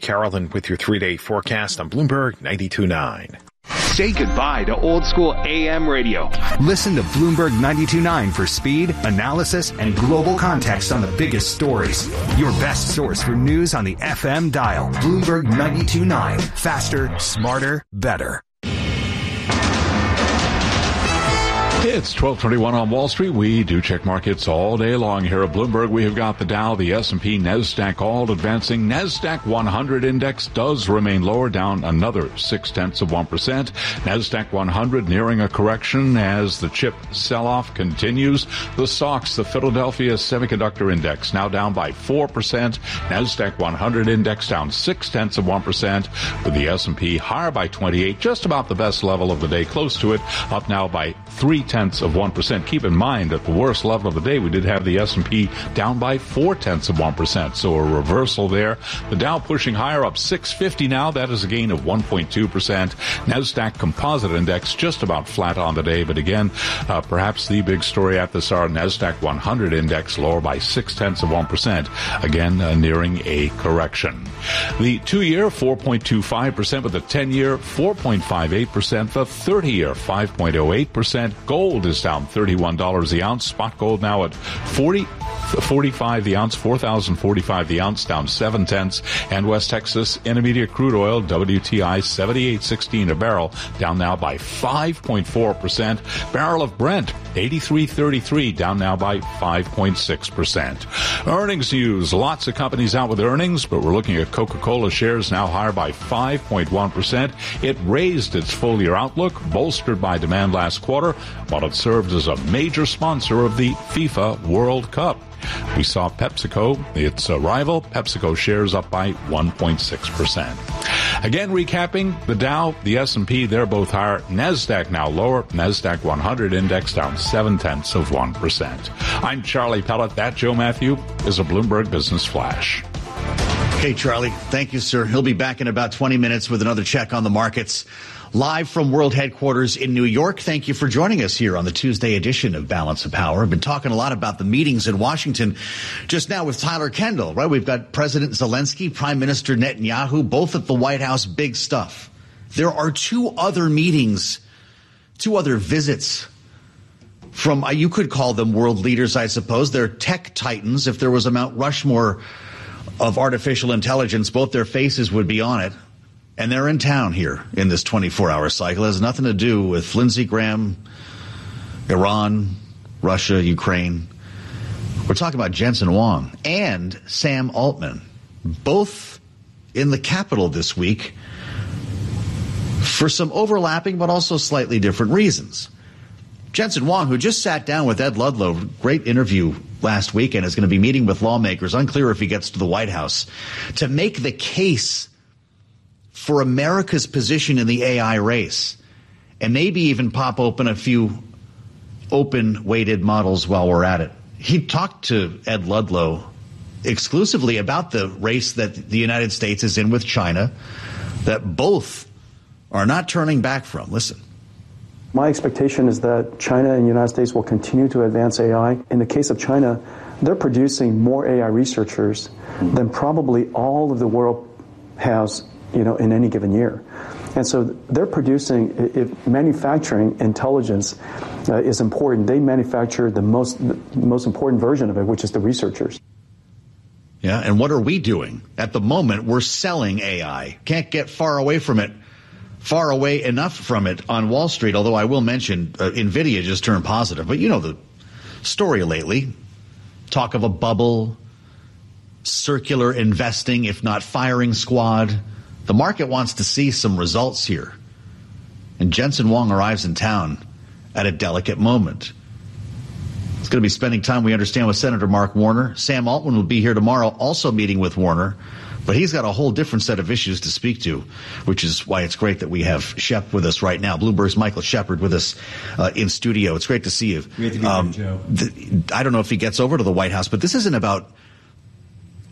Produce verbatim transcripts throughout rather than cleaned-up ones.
Carolyn with your three-day forecast on Bloomberg ninety-two point nine. Say goodbye to old school A M radio. Listen to Bloomberg ninety-two point nine for speed, analysis, and global context on the biggest stories. Your best source for news on the F M dial. Bloomberg ninety-two point nine. Faster, smarter, better. It's twelve twenty-one on Wall Street. We do check markets all day long here at Bloomberg. We have got the Dow, the S and P, NASDAQ all advancing. NASDAQ one hundred index does remain lower, down another six-tenths of one percent. NASDAQ one hundred nearing a correction as the chip sell-off continues. The S O X, the Philadelphia Semiconductor Index, now down by four percent. NASDAQ one hundred index down six-tenths of one percent, with the S and P higher by twenty-eight, just about the best level of the day, close to it, up now by three-tenths of one percent. Keep in mind, at the worst level of the day, we did have the S and P down by four-tenths of one percent, so a reversal there. The Dow pushing higher, up six fifty now. That is a gain of one point two percent. NASDAQ Composite Index just about flat on the day, but again, uh, perhaps the big story at this hour, NASDAQ one hundred index lower by six-tenths of one percent, again uh, nearing a correction. The two-year, four point two five percent, with the ten-year, four point five eight percent, the thirty-year, five point oh eight percent. Gold is down thirty-one dollars the ounce. Spot gold now at forty, forty-five the ounce, four thousand forty-five the ounce, down seven tenths. And West Texas Intermediate crude oil, W T I, seventy-eight sixteen a barrel, down now by five point four percent. Barrel of Brent, eighty-three thirty-three, down now by five point six percent. Earnings news. Lots of companies out with earnings, but we're looking at Coca-Cola shares now higher by five point one percent. It raised its full-year outlook, bolstered by demand last quarter, while it served as a major sponsor of the FIFA World Cup. We saw PepsiCo, its uh, rival, PepsiCo shares up by one point six percent. Again, recapping, the Dow, the S and P, they're both higher. NASDAQ now lower. NASDAQ one hundred index down seven-tenths of one percent. I'm Charlie Pellet. That, Joe Matthew, is a Bloomberg Business Flash. Okay, Charlie. Thank you, sir. He'll be back in about twenty minutes with another check on the markets. Live from World Headquarters in New York, thank you for joining us here on the Tuesday edition of Balance of Power. I've been talking a lot about the meetings in Washington just now with Tyler Kendall, right? We've got President Zelensky, Prime Minister Netanyahu, both at the White House, big stuff. There are two other meetings, two other visits from, you could call them world leaders, I suppose. They're tech titans. If there was a Mount Rushmore of artificial intelligence, both their faces would be on it. And they're in town here in this twenty-four hour cycle. It has nothing to do with Lindsey Graham, Iran, Russia, Ukraine. We're talking about Jensen Huang and Sam Altman, both in the Capitol this week for some overlapping but also slightly different reasons. Jensen Huang, who just sat down with Ed Ludlow, great interview last weekend, is going to be meeting with lawmakers, unclear if he gets to the White House, to make the case for America's position in the A I race, and maybe even pop open a few open-weighted models while we're at it. He talked to Ed Ludlow exclusively about the race that the United States is in with China, that both are not turning back from. Listen. My expectation is that China and the United States will continue to advance A I. In the case of China, they're producing more A I researchers mm-hmm. than probably all of the world has, you know, in any given year. And so they're producing, if manufacturing intelligence uh, is important, they manufacture the most, the most important version of it, which is the researchers. Yeah, and what are we doing? At the moment, we're selling A I. Can't get far away from it, far away enough from it on Wall Street, although I will mention uh, NVIDIA just turned positive. But you know the story lately. Talk of a bubble, circular investing, if not firing squad. The market wants to see some results here. And Jensen Huang arrives in town at a delicate moment. He's going to be spending time, we understand, with Senator Mark Warner. Sam Altman will be here tomorrow, also meeting with Warner. But he's got a whole different set of issues to speak to, which is why it's great that we have Shep with us right now. Bloomberg's Michael Shepard with us uh, in studio. It's great to see you. Great to be um, here, Joe. Th- I don't know if he gets over to the White House, but this isn't about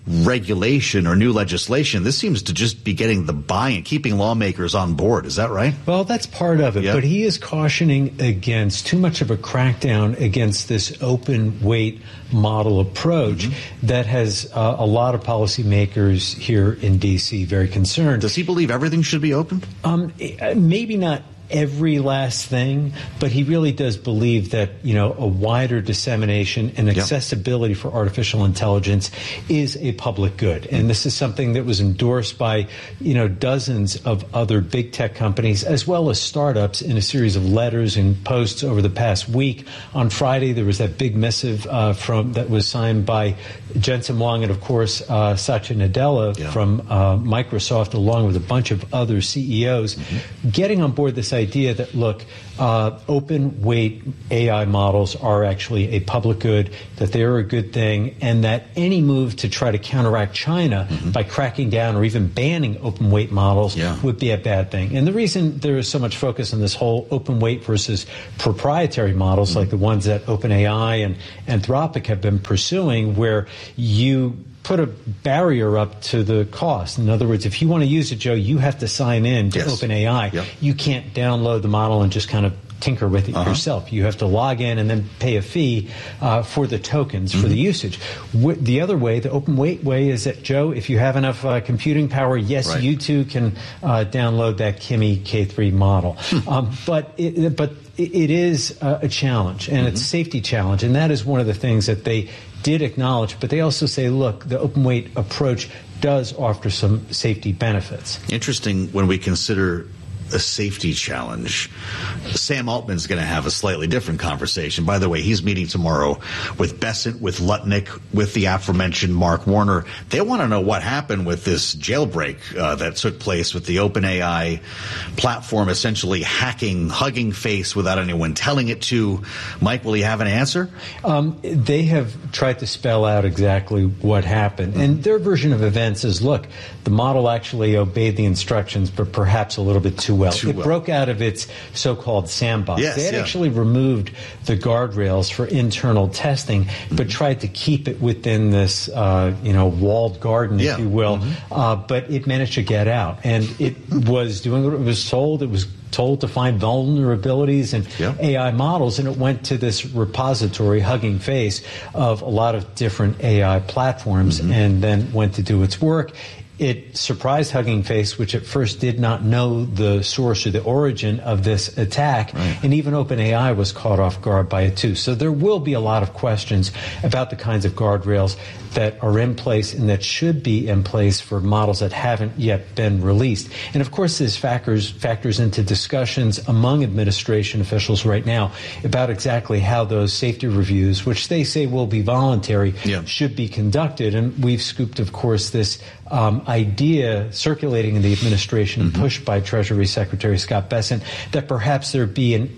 regulation or new legislation. This seems to just be getting the buy-in, keeping lawmakers on board. Is that right? Well, that's part of it. Yep. But he is cautioning against too much of a crackdown against this open weight model approach mm-hmm. that has uh, a lot of policymakers here in D C very concerned. Does he believe everything should be open? Um, maybe not every last thing, but he really does believe that, you know, a wider dissemination and accessibility yep. for artificial intelligence is a public good. And this is something that was endorsed by, you know, dozens of other big tech companies as well as startups in a series of letters and posts over the past week. On Friday, there was that big missive uh, from that was signed by Jensen Huang and, of course, uh, Satya Nadella yeah. from uh, Microsoft, along with a bunch of other C E Os, mm-hmm. getting on board this idea that, look, uh, open weight A I models are actually a public good, that they're a good thing, and that any move to try to counteract China mm-hmm. by cracking down or even banning open weight models yeah. would be a bad thing. And the reason there is so much focus on this whole open weight versus proprietary models mm-hmm. like the ones that OpenAI and Anthropic have been pursuing, where you put a barrier up to the cost. In other words, if you want to use it, Joe, you have to sign in to yes. OpenAI. Yep. You can't download the model and just kind of tinker with it uh-huh. yourself. You have to log in and then pay a fee uh, for the tokens, mm-hmm. for the usage. W- the other way, the open weight way, is that, Joe, if you have enough uh, computing power, yes, right. you too can uh, download that Kimi K three model. um, but it, but it is uh, a challenge, and mm-hmm. it's a safety challenge, and that is one of the things that they did acknowledge, but they also say, look, the open weight approach does offer some safety benefits. Interesting when we consider a safety challenge. Sam Altman's going to have a slightly different conversation. By the way, he's meeting tomorrow with Bessent, with Lutnick, with the aforementioned Mark Warner. They want to know what happened with this jailbreak uh, that took place with the OpenAI platform essentially hacking Hugging Face without anyone telling it to. Mike, will he have an answer? Um, they have tried to spell out exactly what happened. Mm-hmm. And their version of events is, look, the model actually obeyed the instructions, but perhaps a little bit too well. Too it well. broke out of its so-called sandbox. Yes, they had yeah. actually removed the guardrails for internal testing, mm-hmm. but tried to keep it within this, uh, you know, walled garden, yeah. if you will. Mm-hmm. Uh, but it managed to get out, and it was doing what it was told. It was told to find vulnerabilities in yep. A I models, and it went to this repository, Hugging Face, of a lot of different A I platforms, mm-hmm. and then went to do its work. It surprised Hugging Face, which at first did not know the source or the origin of this attack, right. and even OpenAI was caught off guard by it too. So there will be a lot of questions about the kinds of guardrails that are in place and that should be in place for models that haven't yet been released. And of course, this factors factors into discussions among administration officials right now about exactly how those safety reviews, which they say will be voluntary, yeah. should be conducted. And we've scooped, of course, this um, idea circulating in the administration and mm-hmm. pushed by Treasury Secretary Scott Bessent that perhaps there be an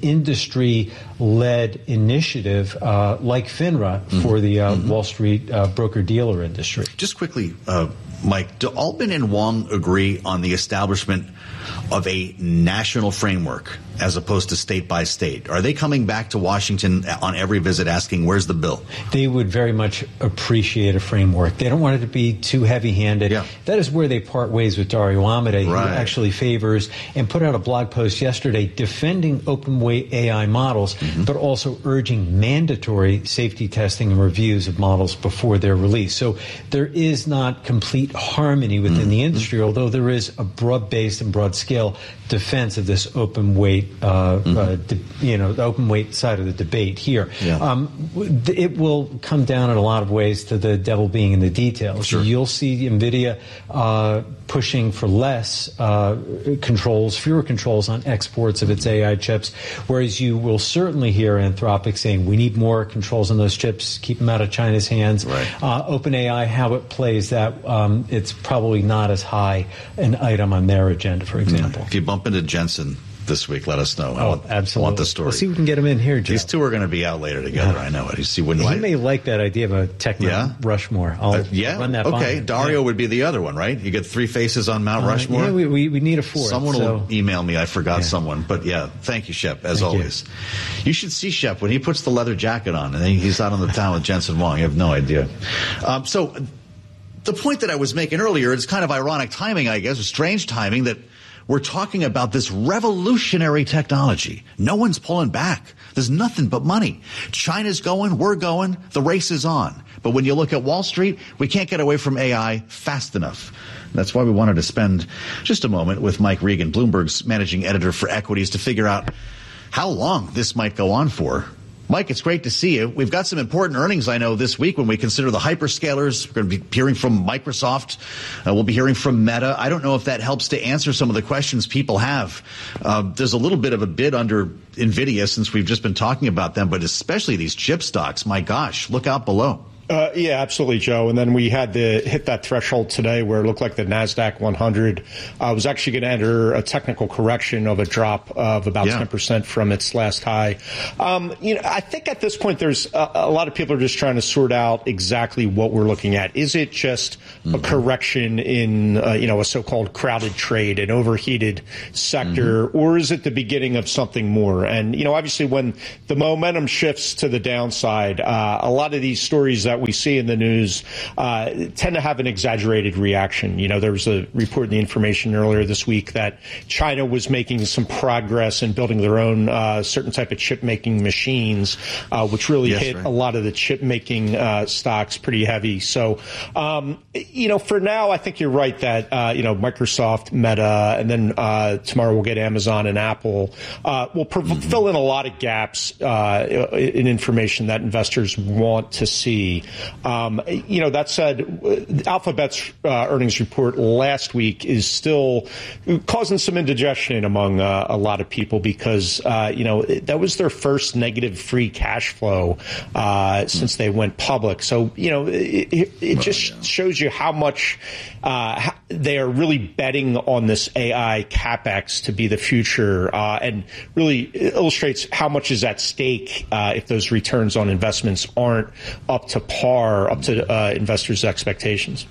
industry-led initiative uh, like FINRA mm-hmm. for the uh, mm-hmm. Wall Street uh, broker-dealer industry. Just quickly, uh, Mike, do Altman and Wong agree on the establishment of a national framework as opposed to state by state? Are they coming back to Washington on every visit asking, where's the bill? They would very much appreciate a framework. They don't want it to be too heavy-handed. Yeah. That is where they part ways with Dario Amodei, right. who actually favors and put out a blog post yesterday defending open weight A I models, mm-hmm. but also urging mandatory safety testing and reviews of models before they're released. So there is not complete harmony within mm-hmm. the industry, although there is a broad-based and broad-scale defense of this open weight, uh, mm-hmm. uh, de- you know, the open weight side of the debate here. Yeah. Um, it will come down in a lot of ways to the devil being in the details. Sure. You'll see NVIDIA uh, pushing for less uh, controls, fewer controls on exports of its A I chips, whereas you will certainly hear Anthropic saying we need more controls on those chips, keep them out of China's hands. Right. Uh, OpenAI, how it plays that, um, it's probably not as high an item on their agenda, for example. If you bump into Jensen this week, let us know. Oh, I want, absolutely. I want the story. We'll see if we can get him in here, Joe. These two are going to be out later together. Yeah. I know it. You see, when he like, may like that idea of a Techno yeah? Rushmore. I'll uh, yeah? run that okay. by Dario yeah. would be the other one, right? You get three faces on Mount uh, Rushmore. Yeah, we, we, we need a fourth. Someone so. will email me. I forgot yeah. someone. But yeah, thank you, Shep, as thank always. You. you should see Shep when he puts the leather jacket on and he's out on the town with Jensen Huang. You have no idea. Um, so the point that I was making earlier, it's kind of ironic timing, I guess, or strange timing, that we're talking about this revolutionary technology. No one's pulling back. There's nothing but money. China's going, we're going, the race is on. But when you look at Wall Street, we can't get away from A I fast enough. That's why we wanted to spend just a moment with Mike Regan, Bloomberg's managing editor for equities, to figure out how long this might go on for. Mike, it's great to see you. We've got some important earnings, I know, this week when we consider the hyperscalers. We're going to be hearing from Microsoft. Uh, we'll be hearing from Meta. I don't know if that helps to answer some of the questions people have. Uh, there's a little bit of a bid under NVIDIA since we've just been talking about them, but especially these chip stocks. My gosh, look out below. Uh, yeah, absolutely, Joe. And then we had to hit that threshold today where it looked like the NASDAQ one hundred uh, was actually going to enter a technical correction of a drop of about yeah. ten percent from its last high. Um, you know, I think at this point there's a, a lot of people are just trying to sort out exactly what we're looking at. Is it just mm-hmm. a correction in, uh, you know, a so-called crowded trade, an overheated sector, mm-hmm. or is it the beginning of something more? And, you know, obviously when the momentum shifts to the downside, uh, a lot of these stories that we see in the news uh, tend to have an exaggerated reaction. You know, there was a report in the Information earlier this week that China was making some progress in building their own uh, certain type of chip-making machines, uh, which really yes, hit right. a lot of the chip-making uh, stocks pretty heavy. So, um, you know, for now, I think you're right that, uh, you know, Microsoft, Meta, and then uh, tomorrow we'll get Amazon and Apple uh, will pro- mm-hmm. fill in a lot of gaps uh, in information that investors want to see. Um, you know, that said, Alphabet's uh, earnings report last week is still causing some indigestion among uh, a lot of people because, uh, you know, that was their first negative free cash flow uh, since they went public. So, you know, it, it just oh, yeah. shows you how much uh, they are really betting on this A I CapEx to be the future uh, and really illustrates how much is at stake uh, if those returns on investments aren't up to par, up to uh, investors' expectations.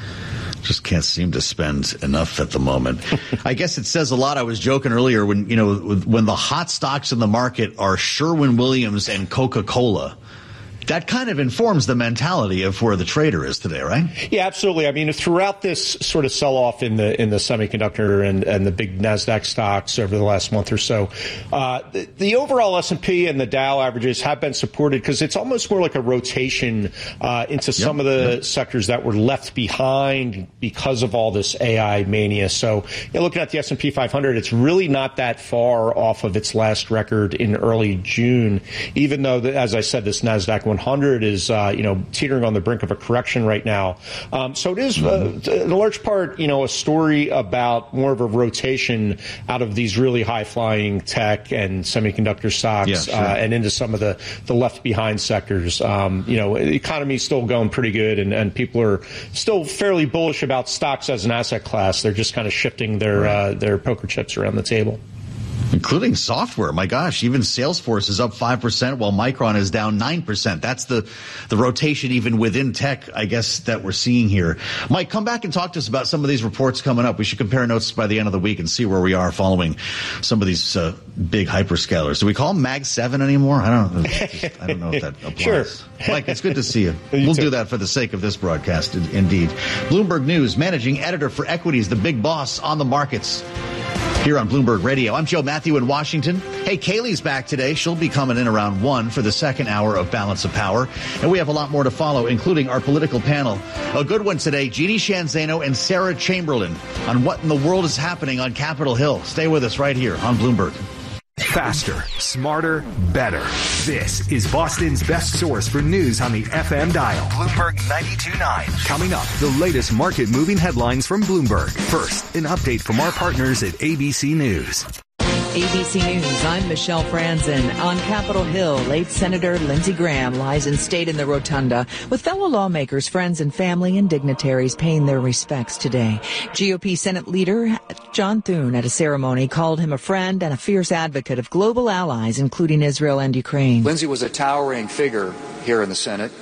Just can't seem to spend enough at the moment. I guess it says a lot. I was joking earlier when, you know, when the hot stocks in the market are Sherwin-Williams and Coca-Cola. That kind of informs the mentality of where the trader is today, right? Yeah, absolutely. I mean, throughout this sort of sell-off in the in the semiconductor and, and the big NASDAQ stocks over the last month or so, uh, the, the overall S and P and the Dow averages have been supported because it's almost more like a rotation uh, into yep, some of the yep. sectors that were left behind because of all this A I mania. So, you know, looking at the S and P five hundred, it's really not that far off of its last record in early June, even though, the, as I said, this NASDAQ one hundred is, uh, you know, teetering on the brink of a correction right now. Um, so it is, uh, in a large part, you know, a story about more of a rotation out of these really high-flying tech and semiconductor stocks yeah, sure. uh, and into some of the, the left-behind sectors. Um, you know, the economy is still going pretty good, and, and people are still fairly bullish about stocks as an asset class. They're just kind of shifting their right. uh, their poker chips around the table. Including software. My gosh, even Salesforce is up five percent while Micron is down nine percent. That's the, the rotation even within tech, I guess, that we're seeing here. Mike, come back and talk to us about some of these reports coming up. We should compare notes by the end of the week and see where we are following some of these uh, big hyperscalers. Do we call them Mag seven anymore? I don't know. I don't know if that applies. Sure. Mike, it's good to see you. you we'll too. do that for the sake of this broadcast, indeed. Bloomberg News, managing editor for equities, the big boss on the markets. Here on Bloomberg Radio, I'm Joe Matthew in Washington. Hey, Kaylee's back today. She'll be coming in around one for the second hour of Balance of Power. And we have a lot more to follow, including our political panel. A good one today, Jeannie Shanzano and Sarah Chamberlain on what in the world is happening on Capitol Hill. Stay with us right here on Bloomberg. Faster, smarter, better. This is Boston's best source for news on the F M dial. Bloomberg ninety-two point nine. Coming up, the latest market-moving headlines from Bloomberg. First, an update from our partners at A B C News. A B C News, I'm Michelle Franzen. On Capitol Hill, late Senator Lindsey Graham lies in state in the rotunda with fellow lawmakers, friends, and family and dignitaries paying their respects today. G O P Senate leader John Thune at a ceremony called him a friend and a fierce advocate of global allies, including Israel and Ukraine. Lindsey was a towering figure here in the Senate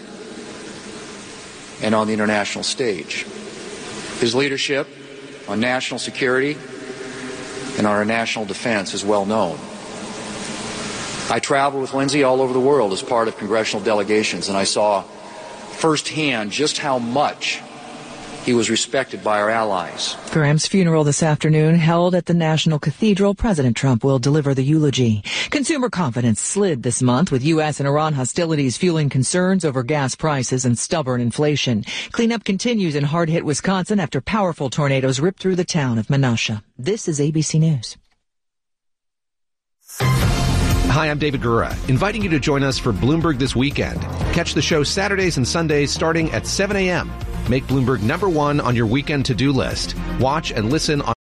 and on the international stage. His leadership on national security and our national defense is well known. I traveled with Lindsey all over the world as part of congressional delegations, and I saw firsthand just how much he was respected by our allies. Graham's funeral this afternoon, held at the National Cathedral. President Trump will deliver the eulogy. Consumer confidence slid this month, with U S and Iran hostilities fueling concerns over gas prices and stubborn inflation. Cleanup continues in hard-hit Wisconsin after powerful tornadoes ripped through the town of Menasha. This is A B C News. Hi, I'm David Gura, inviting you to join us for Bloomberg This Weekend. Catch the show Saturdays and Sundays starting at seven a.m. Make Bloomberg number one on your weekend to-do list. Watch and listen on